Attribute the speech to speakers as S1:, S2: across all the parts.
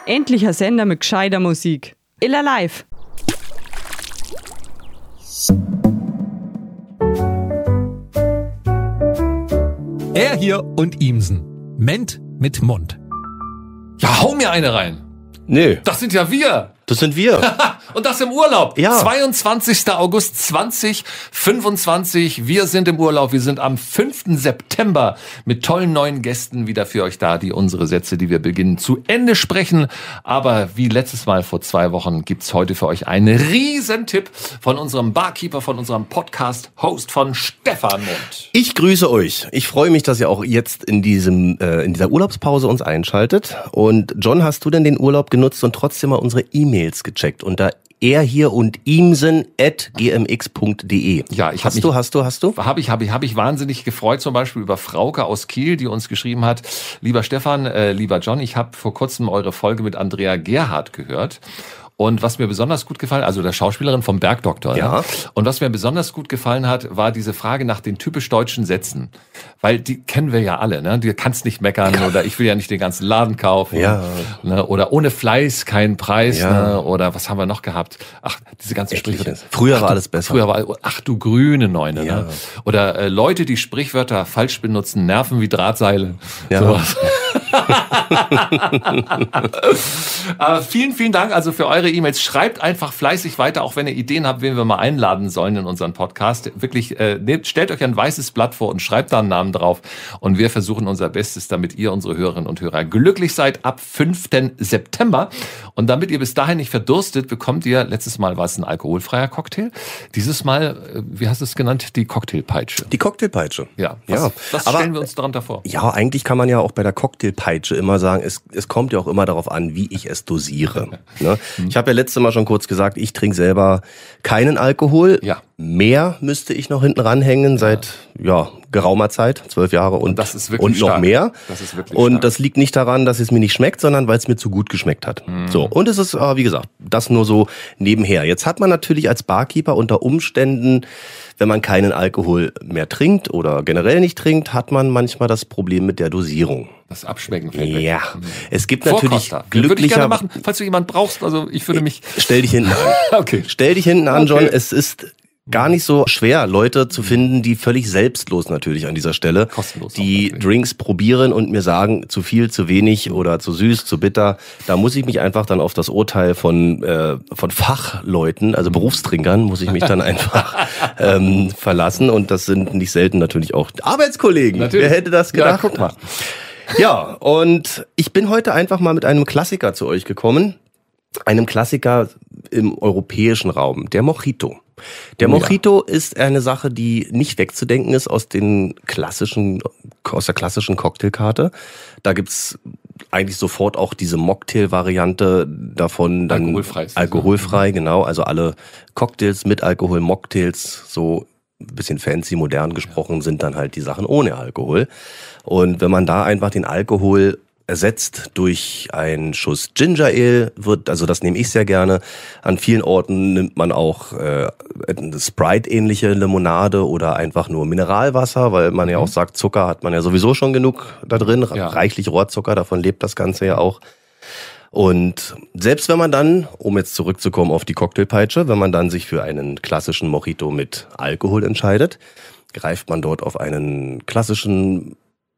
S1: Endlich ein Sender mit gescheiter Musik. Illa Live.
S2: Er hier und Ihmsen. Ment mit Mund. Ja, hau mir eine rein.
S3: Nö.
S2: Das sind ja wir.
S3: Das sind wir.
S2: Und das im Urlaub.
S3: Ja.
S2: 22. August 2025. Wir sind im Urlaub. Wir sind am 5. September mit tollen neuen Gästen wieder für euch da, die unsere Sätze, die wir beginnen, zu Ende sprechen. Aber wie letztes Mal vor 2 Wochen gibt's heute für euch einen Riesentipp von unserem Barkeeper, von unserem Podcast-Host von Stefan Mund.
S3: Ich grüße euch. Ich freue mich, dass ihr auch jetzt in dieser Urlaubspause uns einschaltet. Und John, hast du denn den Urlaub genutzt und trotzdem mal unsere E-Mails gecheckt unter er hier und imsen@gmx.de.
S2: Ja, ich
S3: hast du?
S2: Habe ich wahnsinnig gefreut, zum Beispiel über Frauke aus Kiel, die uns geschrieben hat: Lieber Stefan, lieber John, ich habe vor kurzem eure Folge mit Andrea Gerhardt gehört. Und was mir besonders gut gefallen, also der Schauspielerin vom Bergdoktor,
S3: ja.
S2: Ne? Und was mir besonders gut gefallen hat, war diese Frage nach den typisch deutschen Sätzen. Weil die kennen wir ja alle, ne? Du kannst nicht meckern oder ich will ja nicht den ganzen Laden kaufen.
S3: Ja.
S2: Ne? Oder ohne Fleiß kein Preis.
S3: Ja.
S2: Ne? Oder was haben wir noch gehabt? Ach, diese ganzen Sprichwörter.
S3: Früher war alles besser.
S2: Ach du grüne Neune.
S3: Ja.
S2: Ne? Oder Leute, die Sprichwörter falsch benutzen, nerven wie Drahtseile.
S3: Ja.
S2: Sowas. Vielen, vielen Dank also für eure E-Mails. Schreibt einfach fleißig weiter, auch wenn ihr Ideen habt, wen wir mal einladen sollen in unseren Podcast. Wirklich, stellt euch ein weißes Blatt vor und schreibt da einen Namen drauf. Und wir versuchen unser Bestes, damit ihr, unsere Hörerinnen und Hörer, glücklich seid ab 5. September. Und damit ihr bis dahin nicht verdurstet, bekommt ihr, letztes Mal war es ein alkoholfreier Cocktail. Dieses Mal, wie hast du es genannt? Die Cocktailpeitsche.
S3: Die Cocktailpeitsche.
S2: Ja.
S3: Ja.
S2: Was stellen wir uns darunter vor?
S3: Ja, eigentlich kann man ja auch bei der Cocktailpeitsche immer sagen, es kommt ja auch immer darauf an, wie ich es dosiere. Ne? Ich habe ja letztes Mal schon kurz gesagt, ich trinke selber keinen Alkohol.
S2: Ja.
S3: Mehr müsste ich noch hinten ranhängen seit geraumer Zeit, 12 Jahre und
S2: das ist wirklich
S3: und noch
S2: stark.
S3: mehr.
S2: Das ist wirklich
S3: und
S2: stark.
S3: das liegt nicht daran, dass es mir nicht schmeckt, sondern weil es mir zu gut geschmeckt hat. So, und es ist, wie gesagt, das nur so nebenher. Jetzt hat man natürlich als Barkeeper unter Umständen, wenn man keinen Alkohol mehr trinkt oder generell nicht trinkt, hat man manchmal das Problem mit der Dosierung.
S2: Das Abschmecken fällt weg.
S3: Ja, es gibt natürlich
S2: Vorkoster. Würde ich gerne
S3: glücklicher.
S2: machen, falls du jemanden brauchst. Also ich würde mich...
S3: Stell dich hinten an.
S2: Okay.
S3: Stell dich hinten an, John.
S2: Okay.
S3: Es ist gar nicht so schwer, Leute zu finden, die völlig selbstlos natürlich an dieser Stelle,
S2: Kostenlos auch
S3: die
S2: natürlich.
S3: Drinks probieren und mir sagen, zu viel, zu wenig oder zu süß, zu bitter. Da muss ich mich einfach dann auf das Urteil von Fachleuten, also Berufstrinkern, muss ich mich dann einfach verlassen. Und das sind nicht selten natürlich auch Arbeitskollegen.
S2: Natürlich.
S3: Wer hätte das gedacht?
S2: Ja, guck mal.
S3: Ja, und ich bin heute einfach mal mit einem Klassiker zu euch gekommen. Einem Klassiker im europäischen Raum, der Mojito. Der Mojito ist eine Sache, die nicht wegzudenken ist aus der klassischen Cocktailkarte. Da gibt's eigentlich sofort auch diese Mocktail-Variante davon. Dann
S2: Alkoholfrei ist das,
S3: alkoholfrei, genau. Also alle Cocktails mit Alkohol, Mocktails, so ein bisschen fancy, modern gesprochen, sind dann halt die Sachen ohne Alkohol. Und wenn man da einfach den Alkohol ersetzt durch einen Schuss Ginger Ale, also das nehme ich sehr gerne. An vielen Orten nimmt man auch eine Sprite-ähnliche Limonade oder einfach nur Mineralwasser, weil man ja auch sagt, Zucker hat man ja sowieso schon genug da drin,
S2: Ja.
S3: reichlich Rohrzucker, davon lebt das Ganze ja auch. Und selbst wenn man dann, um jetzt zurückzukommen auf die Cocktailpeitsche, wenn man dann sich für einen klassischen Mojito mit Alkohol entscheidet, greift man dort auf einen klassischen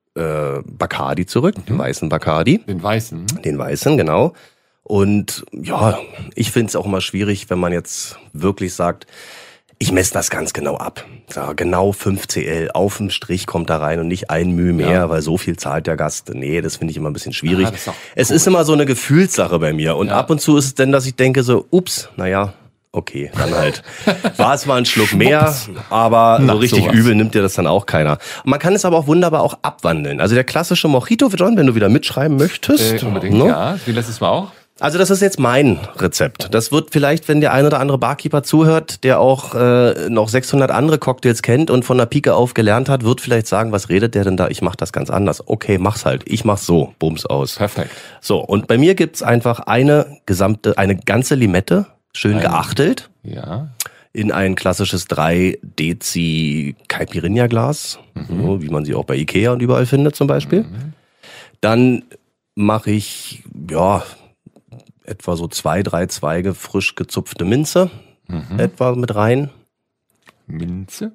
S3: Bacardi zurück, den weißen Bacardi.
S2: Den Weißen.
S3: Den weißen, genau. Und ja, ich finde es auch immer schwierig, wenn man jetzt wirklich sagt, ich messe das ganz genau ab. Ja, genau 5 CL auf dem Strich kommt da rein und nicht ein Mühe mehr, weil so viel zahlt der Gast. Nee, das finde ich immer ein bisschen schwierig.
S2: Das ist auch
S3: Es ist immer so eine Gefühlssache bei mir. Und
S2: Ja.
S3: ab und zu ist es denn, dass ich denke so, ups, naja, okay, dann halt. War es mal ein Schluck mehr, aber so richtig
S2: sowas.
S3: übel nimmt dir das dann auch keiner. Und man kann es aber auch wunderbar auch abwandeln. Also der klassische Mojito, John, wenn du wieder mitschreiben möchtest.
S2: Unbedingt,
S3: ne?
S2: ja. Wie letztes Mal auch.
S3: Also das ist jetzt mein Rezept. Das wird vielleicht, wenn der ein oder andere Barkeeper zuhört, der auch noch 600 andere Cocktails kennt und von der Pike auf gelernt hat, wird vielleicht sagen, was redet der denn da? Ich mach das ganz anders. Okay, mach's halt. Ich mach's so. Bums aus.
S2: Perfekt.
S3: So, und bei mir gibt's einfach eine ganze Limette, schön geachtelt,
S2: Ja.
S3: in ein klassisches 3 Dezi Caipirinha-Glas, so, wie man sie auch bei Ikea und überall findet zum Beispiel. Dann mache ich, etwa so 2-3 Zweige frisch gezupfte Minze etwa mit rein.
S2: Minze.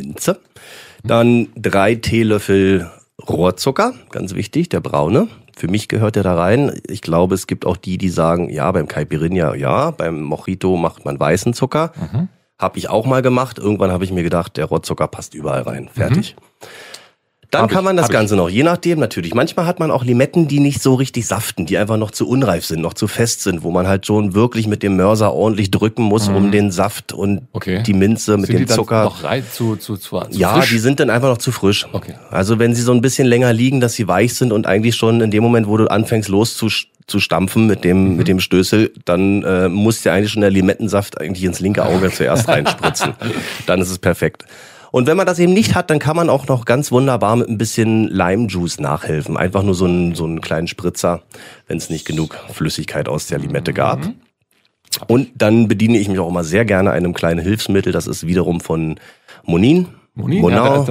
S3: Dann 3 Teelöffel Rohrzucker, ganz wichtig, der braune. Für mich gehört der da rein. Ich glaube, es gibt auch die sagen, ja, beim Caipirinha ja, beim Mojito macht man weißen Zucker. Habe ich auch mal gemacht. Irgendwann habe ich mir gedacht, der Rohrzucker passt überall rein. Fertig. Dann kann man das Ganze noch, je nachdem natürlich. Manchmal hat man auch Limetten, die nicht so richtig saften, die einfach noch zu unreif sind, noch zu fest sind, wo man halt schon wirklich mit dem Mörser ordentlich drücken muss, um den Saft und die Minze mit dem Zucker.
S2: Noch zu
S3: ja, frisch? Die sind dann einfach noch zu frisch.
S2: Okay.
S3: Also wenn sie so ein bisschen länger liegen, dass sie weich sind und eigentlich schon in dem Moment, wo du anfängst zu stampfen mit dem Stößel, dann muss dir eigentlich schon der Limettensaft eigentlich ins linke Auge zuerst reinspritzen. Dann ist es perfekt. Und wenn man das eben nicht hat, dann kann man auch noch ganz wunderbar mit ein bisschen Lime-Juice nachhelfen. Einfach nur so einen kleinen Spritzer, wenn es nicht genug Flüssigkeit aus der Limette gab. Und dann bediene ich mich auch immer sehr gerne einem kleinen Hilfsmittel. Das ist wiederum von Monin. Monin,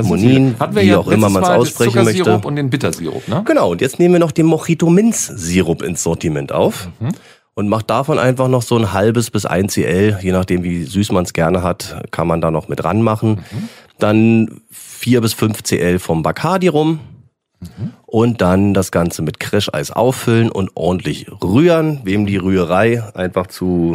S3: wie auch immer man es aussprechen möchte.
S2: Zuckersirup und den Bittersirup, ne?
S3: Genau, und jetzt nehmen wir noch den Mojito-Minz-Sirup ins Sortiment auf. Und macht davon einfach noch so ein halbes bis 1 CL, je nachdem wie süß man es gerne hat, kann man da noch mit ranmachen. Dann 4 bis 5 CL vom Bacardi rum. Und dann das Ganze mit Crèche-Eis auffüllen und ordentlich rühren. Wem die Rührei einfach zu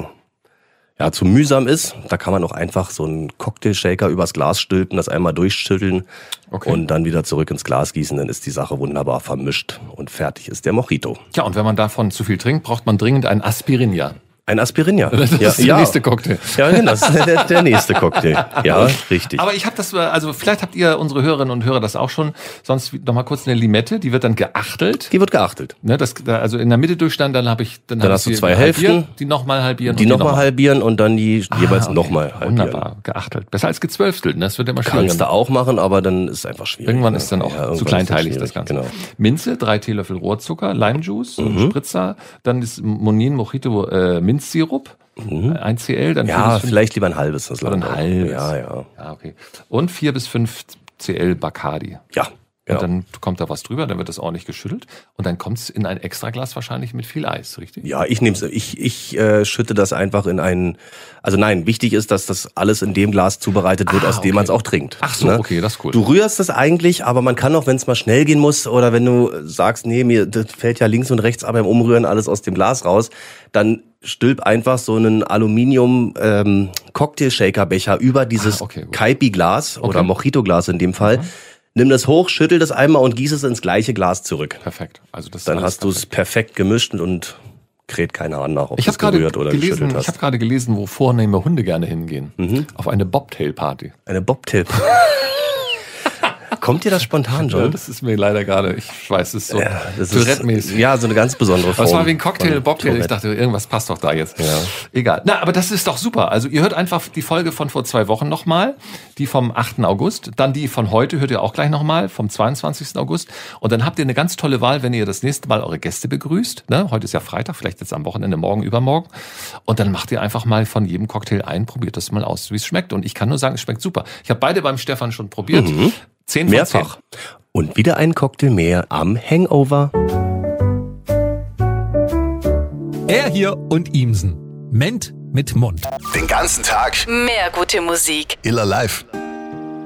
S3: mühsam ist, da kann man auch einfach so einen Cocktailshaker übers Glas stülpen, das einmal durchschütteln und dann wieder zurück ins Glas gießen. Dann ist die Sache wunderbar vermischt und fertig ist der Mojito.
S2: Ja, und wenn man davon zu viel trinkt, braucht man dringend ein Aspirinja.
S3: Ein Aspirinja.
S2: Das ist der nächste Cocktail.
S3: Ja, genau, das ist der nächste Cocktail. Ja, richtig.
S2: Aber ich habe das, also vielleicht habt ihr, unsere Hörerinnen und Hörer, das auch schon. Sonst noch mal kurz eine Limette, die wird dann geachtelt.
S3: Die wird geachtelt.
S2: Ne, also in der Mitte durchstand, dann
S3: hast du 2 Hälften.
S2: Die nochmal halbieren.
S3: Die nochmal halbieren und dann die jeweils nochmal halbieren.
S2: Wunderbar, geachtelt. Besser als gezwölftelt, ne? Das wird immer schwieriger.
S3: Kannst du auch machen, aber dann ist es einfach schwierig.
S2: Irgendwann ist dann auch zu kleinteilig das Ganze. Genau. Minze, 3 Teelöffel Rohrzucker, Limejuice, Spritzer, dann ist Monin Mojito Minzsirup. 1 CL, dann
S3: vielleicht lieber ein halbes.
S2: Oder ein halbes.
S3: Ja,
S2: okay. Und 4 bis 5 CL Bacardi.
S3: Ja.
S2: Und dann kommt da was drüber, dann wird das ordentlich geschüttelt und dann kommt es in ein Extraglas wahrscheinlich mit viel Eis, richtig?
S3: Ja, ich schütte das einfach in wichtig ist, dass das alles in dem Glas zubereitet wird, aus dem man es auch trinkt.
S2: Ach so, okay, das ist cool.
S3: Du rührst es eigentlich, aber man kann auch, wenn es mal schnell gehen muss oder wenn du sagst, nee, mir das fällt ja links und rechts aber im Umrühren alles aus dem Glas raus, dann stülp einfach so einen Aluminium Cocktail-Shaker-Becher über dieses Caipi-Glas oder Mojito-Glas in dem Fall. Nimm das hoch, schüttel das einmal und gieß es ins gleiche Glas zurück.
S2: Perfekt. Also das
S3: dann hast du es perfekt gemischt und kräht keiner an nach, ob du es gerührt oder geschüttelt hast.
S2: Ich habe gerade gelesen, wo vornehme Hunde gerne hingehen. Auf eine Bobtail-Party.
S3: Eine Bobtail-Party. Kommt dir das spontan, John?
S2: Ja, das ist mir leider gerade, ich weiß, es ist so Tourette-mäßig.
S3: Ja, so eine ganz besondere Form.
S2: Das war wie ein Cocktail, Bobtail. Ich dachte, irgendwas passt doch da jetzt. Ja. Egal. Na, aber das ist doch super. Also ihr hört einfach die Folge von vor 2 Wochen nochmal, die vom 8. August. Dann die von heute hört ihr auch gleich nochmal, vom 22. August. Und dann habt ihr eine ganz tolle Wahl, wenn ihr das nächste Mal eure Gäste begrüßt. Ne? Heute ist ja Freitag, vielleicht jetzt am Wochenende, morgen, übermorgen. Und dann macht ihr einfach mal von jedem Cocktail ein, probiert das mal aus, wie es schmeckt. Und ich kann nur sagen, es schmeckt super. Ich habe beide beim Stefan schon probiert. 10 von
S3: Mehrfach. 10. Und wieder ein Cocktail mehr am Hangover.
S4: Er hier und Ihmsen. Ment mit Mund.
S5: Den ganzen Tag
S6: mehr gute Musik.
S5: Iller Live.